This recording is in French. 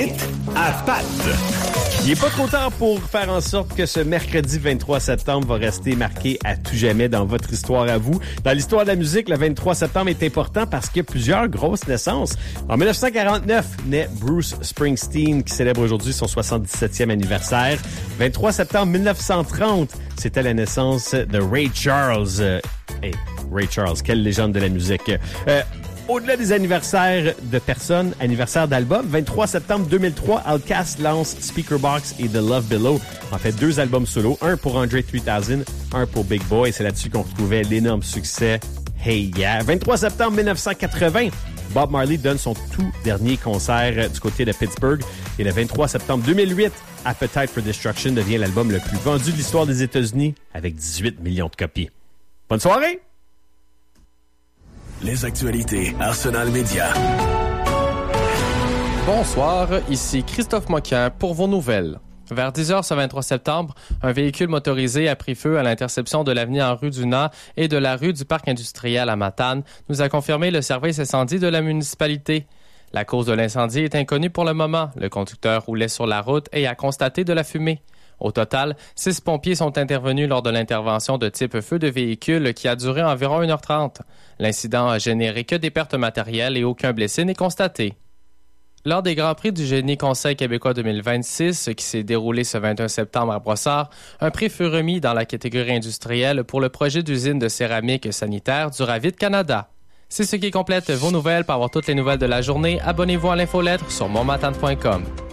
hit à Pat. Il n'est pas trop tard pour faire en sorte que ce mercredi 23 septembre va rester marqué à tout jamais dans votre histoire à vous. Dans l'histoire de la musique, le 23 septembre est important parce qu'il y a plusieurs grosses naissances. En 1949, naît Bruce Springsteen qui célèbre aujourd'hui son 77e anniversaire. 23 septembre 1930, c'était la naissance de Ray Charles. Ray Charles, quelle légende de la musique. Au-delà des anniversaires de personnes, anniversaire d'albums, 23 septembre 2003, Outkast lance Speakerboxxx et The Love Below. En fait, 2 albums solo, un pour Andre 3000, un pour Big Boy. C'est là-dessus qu'on retrouvait l'énorme succès Hey Yeah. 23 septembre 1980, Bob Marley donne son tout dernier concert du côté de Pittsburgh. Et le 23 septembre 2008, Appetite for Destruction devient l'album le plus vendu de l'histoire des États-Unis avec 18 millions de copies. Bonne soirée! Les actualités Arsenal Média. Bonsoir, ici Christophe Moquin pour vos nouvelles. Vers 10h ce 23 septembre, un véhicule motorisé a pris feu à l'intersection de l'avenue Henri Dunant et de la rue du Parc industriel à Matane, nous a confirmé le service incendie de la municipalité. La cause de l'incendie est inconnue pour le moment. Le conducteur roulait sur la route et a constaté de la fumée. Au total, 6 pompiers sont intervenus lors de l'intervention de type feu de véhicule qui a duré environ 1h30. L'incident a généré que des pertes matérielles et aucun blessé n'est constaté. Lors des Grands Prix du Génie Conseil québécois 2026, qui s'est déroulé ce 21 septembre à Brossard, un prix fut remis dans la catégorie industrielle pour le projet d'usine de céramique sanitaire du Ravit Canada. C'est ce qui complète vos nouvelles. Pour avoir toutes les nouvelles de la journée, abonnez-vous à l'infolettre sur monmatane.com.